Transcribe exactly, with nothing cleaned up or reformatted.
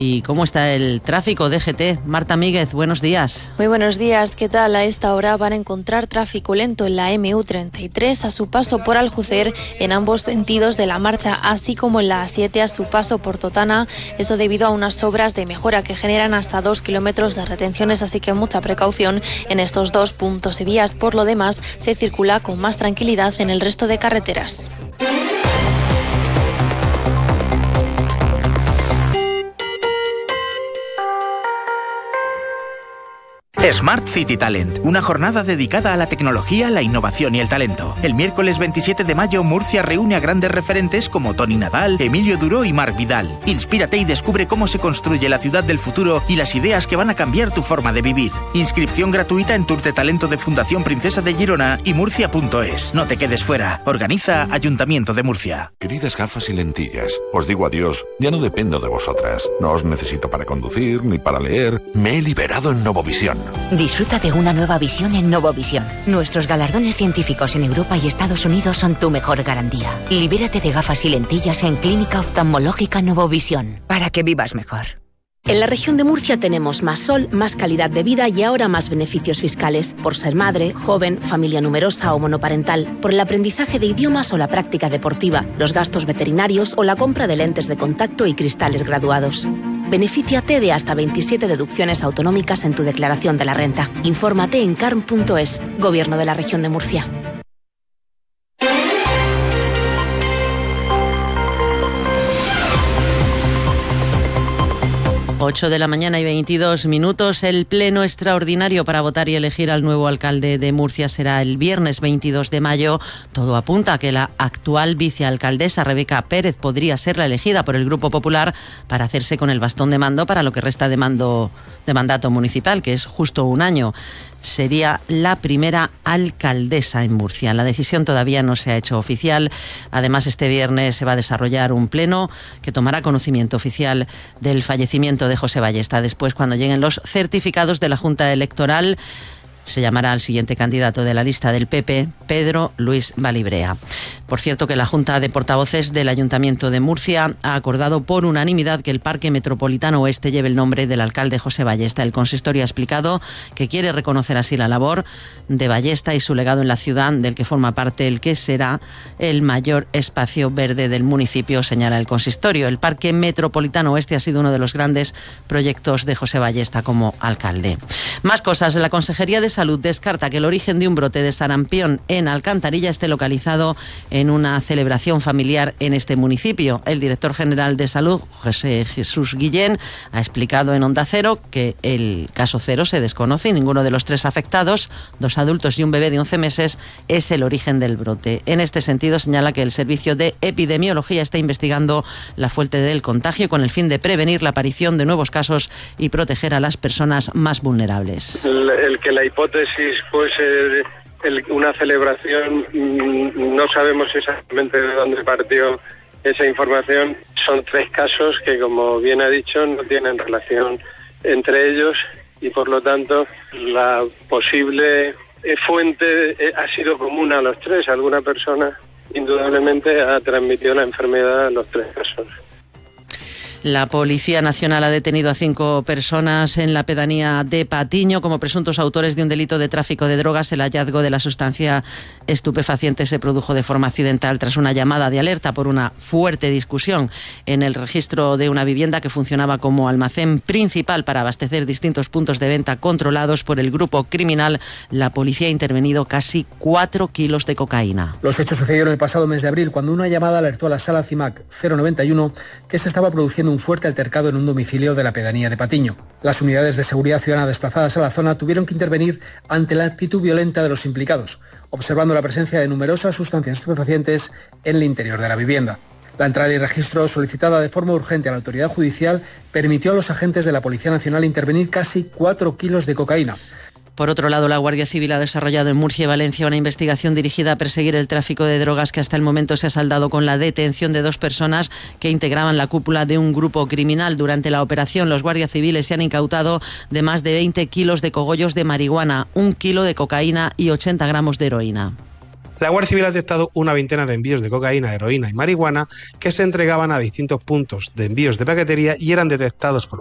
¿Y cómo está el tráfico D G T? Marta Míguez, buenos días. Muy buenos días, ¿qué tal? A esta hora van a encontrar tráfico lento en la eme u treinta y tres a su paso por Aljucer en ambos sentidos de la marcha, así como en la A siete a su paso por Totana, eso debido a unas obras de mejora que generan hasta dos kilómetros de retenciones, así que mucha precaución en estos dos puntos y vías. Por lo demás, se circula con más tranquilidad en el resto de carreteras. Smart City Talent, una jornada dedicada a la tecnología, la innovación y el talento. El miércoles veintisiete de mayo, Murcia reúne a grandes referentes como Toni Nadal, Emilio Duró y Marc Vidal. Inspírate y descubre cómo se construye la ciudad del futuro y las ideas que van a cambiar tu forma de vivir. Inscripción gratuita en Tour de Talento de Fundación Princesa de Girona y murcia punto es. No te quedes fuera. Organiza Ayuntamiento de Murcia. Queridas gafas y lentillas, os digo adiós. Ya no dependo de vosotras. No os necesito para conducir ni para leer. Me he liberado en Novovisión. Disfruta de una nueva visión en Novovisión. Nuestros galardones científicos en Europa y Estados Unidos son tu mejor garantía. Libérate de gafas y lentillas en Clínica Oftalmológica Novovisión, para que vivas mejor. En la región de Murcia tenemos más sol, más calidad de vida y ahora más beneficios fiscales por ser madre, joven, familia numerosa o monoparental, por el aprendizaje de idiomas o la práctica deportiva, los gastos veterinarios o la compra de lentes de contacto y cristales graduados. Benefíciate de hasta veintisiete deducciones autonómicas en tu declaración de la renta. Infórmate en carm punto es, Gobierno de la Región de Murcia. ocho de la mañana y veintidós minutos. El pleno extraordinario para votar y elegir al nuevo alcalde de Murcia será el viernes veintidós de mayo. Todo apunta a que la actual vicealcaldesa Rebeca Pérez podría ser la elegida por el Grupo Popular para hacerse con el bastón de mando para lo que resta de, mando, de mandato municipal, que es justo un año. Sería la primera alcaldesa en Murcia. La decisión todavía no se ha hecho oficial. Además, este viernes se va a desarrollar un pleno que tomará conocimiento oficial del fallecimiento de José Ballesta. Después, cuando lleguen los certificados de la Junta Electoral, se llamará al siguiente candidato de la lista del P P, Pedro Luis Balibrea. Por cierto, que la Junta de Portavoces del Ayuntamiento de Murcia ha acordado por unanimidad que el Parque Metropolitano Oeste lleve el nombre del alcalde José Ballesta. El consistorio ha explicado que quiere reconocer así la labor de Ballesta y su legado en la ciudad, del que forma parte el que será el mayor espacio verde del municipio, señala el consistorio. El Parque Metropolitano Oeste ha sido uno de los grandes proyectos de José Ballesta como alcalde. Más cosas. La Consejería de Salud descarta que el origen de un brote de sarampión en Alcantarilla esté localizado en una celebración familiar en este municipio. El director general de Salud, José Jesús Guillén, ha explicado en Onda Cero que el caso cero se desconoce y ninguno de los tres afectados, dos adultos y un bebé de once meses, es el origen del brote. En este sentido, señala que el Servicio de Epidemiología está investigando la fuente del contagio con el fin de prevenir la aparición de nuevos casos y proteger a las personas más vulnerables. El, el que la hipótesis fuese el, una celebración, no sabemos exactamente de dónde partió esa información. Son tres casos que, como bien ha dicho, no tienen relación entre ellos y, por lo tanto, la posible fuente ha sido común a los tres. Alguna persona, indudablemente, ha transmitido la enfermedad a los tres casos. La Policía Nacional ha detenido a cinco personas en la pedanía de Patiño como presuntos autores de un delito de tráfico de drogas. El hallazgo de la sustancia estupefaciente se produjo de forma accidental tras una llamada de alerta por una fuerte discusión en el registro de una vivienda que funcionaba como almacén principal para abastecer distintos puntos de venta controlados por el grupo criminal. La policía ha intervenido casi cuatro kilos de cocaína. Los hechos sucedieron el pasado mes de abril, cuando una llamada alertó a la sala CIMAC cero noventa y uno que se estaba produciendo un fuerte altercado en un domicilio de la pedanía de Patiño. Las unidades de seguridad ciudadana desplazadas a la zona tuvieron que intervenir ante la actitud violenta de los implicados, observando la presencia de numerosas sustancias estupefacientes en el interior de la vivienda. La entrada y registro, solicitada de forma urgente a la autoridad judicial, permitió a los agentes de la Policía Nacional intervenir casi cuatro kilos de cocaína. Por otro lado, la Guardia Civil ha desarrollado en Murcia y Valencia una investigación dirigida a perseguir el tráfico de drogas que hasta el momento se ha saldado con la detención de dos personas que integraban la cúpula de un grupo criminal. Durante la operación, los guardias civiles se han incautado de más de veinte kilos de cogollos de marihuana, un kilo de cocaína y ochenta gramos de heroína. La Guardia Civil ha detectado una veintena de envíos de cocaína, heroína y marihuana que se entregaban a distintos puntos de envíos de paquetería y eran detectados por